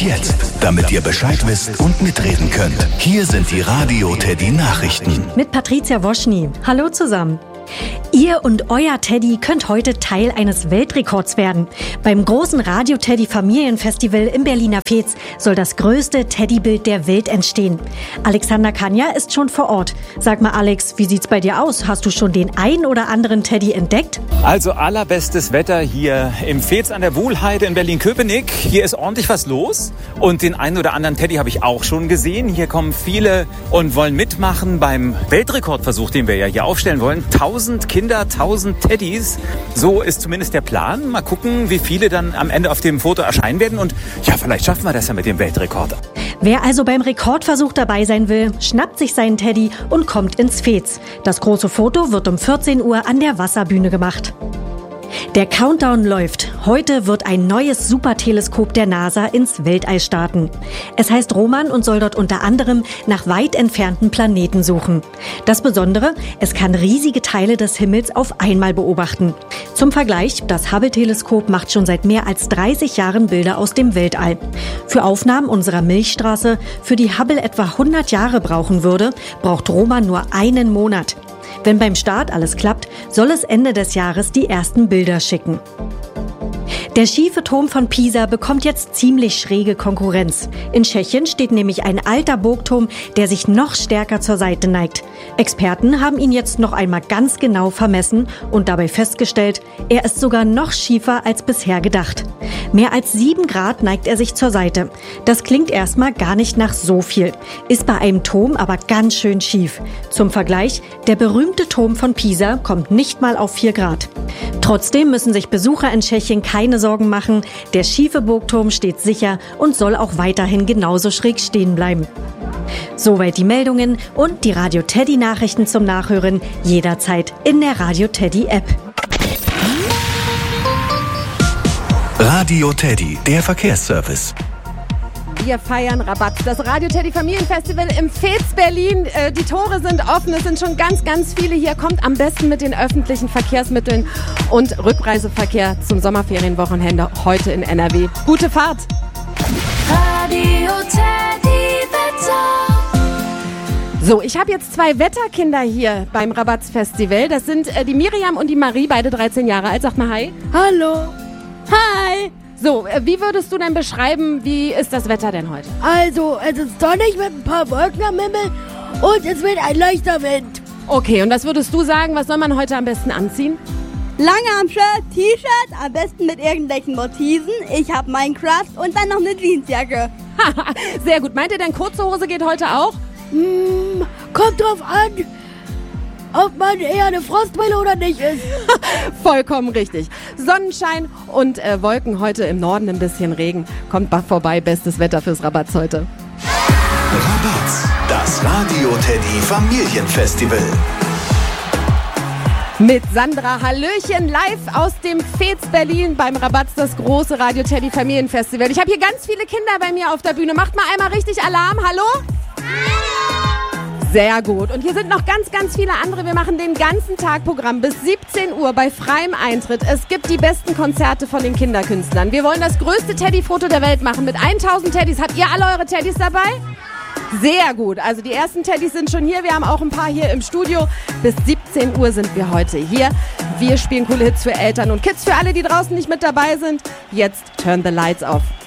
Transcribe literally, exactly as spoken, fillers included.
jetzt, damit ihr Bescheid wisst und mitreden könnt. Hier sind die Radio Teddy Nachrichten. Mit Patricia Woschny. Hallo zusammen. Ihr und euer Teddy könnt heute Teil eines Weltrekords werden. Beim großen Radio Teddy Familienfestival im Berliner Veets soll das größte Teddybild der Welt entstehen. Alexander Kanja ist schon vor Ort. Sag mal Alex, wie sieht's bei dir aus? Hast du schon den ein oder anderen Teddy entdeckt? Also allerbestes Wetter hier im Veets an der Wuhlheide in Berlin-Köpenick. Hier ist ordentlich was los und den einen oder anderen Teddy habe ich auch schon gesehen. Hier kommen viele und wollen mitmachen beim Weltrekordversuch, den wir ja hier aufstellen wollen. tausend Kinder, tausend Teddys. So ist zumindest der Plan. Mal gucken, wie viele dann am Ende auf dem Foto erscheinen werden. Und ja, vielleicht schaffen wir das ja mit dem Weltrekord. Wer also beim Rekordversuch dabei sein will, schnappt sich seinen Teddy und kommt ins Veets. Das große Foto wird um vierzehn Uhr an der Wasserbühne gemacht. Der Countdown läuft. Heute wird ein neues Superteleskop der NASA ins Weltall starten. Es heißt Roman und soll dort unter anderem nach weit entfernten Planeten suchen. Das Besondere, es kann riesige Teile des Himmels auf einmal beobachten. Zum Vergleich, das Hubble-Teleskop macht schon seit mehr als dreißig Jahren Bilder aus dem Weltall. Für Aufnahmen unserer Milchstraße, für die Hubble etwa hundert Jahre brauchen würde, braucht Roman nur einen Monat. Wenn beim Start alles klappt, soll es Ende des Jahres die ersten Bilder schicken. Der schiefe Turm von Pisa bekommt jetzt ziemlich schräge Konkurrenz. In Tschechien steht nämlich ein alter Burgturm, der sich noch stärker zur Seite neigt. Experten haben ihn jetzt noch einmal ganz genau vermessen und dabei festgestellt, er ist sogar noch schiefer als bisher gedacht. Mehr als sieben Grad neigt er sich zur Seite. Das klingt erstmal gar nicht nach so viel, ist bei einem Turm aber ganz schön schief. Zum Vergleich, der berühmte Turm von Pisa kommt nicht mal auf vier Grad. Trotzdem müssen sich Besucher in Tschechien keine Sorgen machen. Der schiefe Burgturm steht sicher und soll auch weiterhin genauso schräg stehen bleiben. Soweit die Meldungen und die Radio Teddy Nachrichten zum Nachhören jederzeit in der Radio Teddy App. Radio Teddy, der Verkehrsservice. Wir feiern Rabatt. Das Radio Teddy Familienfestival im Veets Berlin. Äh, die Tore sind offen. Es sind schon ganz, ganz viele hier. Kommt am besten mit den öffentlichen Verkehrsmitteln und Rückreiseverkehr zum Sommerferienwochenende heute in N R W. Gute Fahrt! Radio Teddy Wetter. So, ich habe jetzt zwei Wetterkinder hier beim Rabatz-Festival. Das sind äh, die Miriam und die Marie, beide dreizehn Jahre alt. Sag mal hi. Hallo. Hi. So, äh, wie würdest du denn beschreiben, wie ist das Wetter denn heute? Also, es ist sonnig mit ein paar Wolken am Himmel und es weht ein leichter Wind. Okay, und was würdest du sagen, was soll man heute am besten anziehen? Lange am Shirt, T-Shirt, am besten mit irgendwelchen Motiven. Ich habe Minecraft und dann noch eine Jeansjacke. Sehr gut. Meint ihr denn, kurze Hose geht heute auch? Hm, kommt drauf an, ob man eher eine Frostbrille oder nicht ist. Vollkommen richtig. Sonnenschein und äh, Wolken heute im Norden, ein bisschen Regen. Kommt vorbei, bestes Wetter fürs Rabatz heute. Rabatz, das Radio Teddy Familienfestival. Mit Sandra Hallöchen live aus dem Veets Berlin beim Rabatz, das große Radio Teddy Familienfestival. Ich habe hier ganz viele Kinder bei mir auf der Bühne. Macht mal einmal richtig Alarm. Hallo? Sehr gut. Und hier sind noch ganz, ganz viele andere. Wir machen den ganzen Tag Programm bis siebzehn Uhr bei freiem Eintritt. Es gibt die besten Konzerte von den Kinderkünstlern. Wir wollen das größte Teddy-Foto der Welt machen mit tausend Teddys. Habt ihr alle eure Teddys dabei? Sehr gut. Also die ersten Teddys sind schon hier. Wir haben auch ein paar hier im Studio. Bis siebzehn Uhr sind wir heute hier. Wir spielen coole Hits für Eltern und Kids. Für alle, die draußen nicht mit dabei sind, jetzt Turn the Lights Off.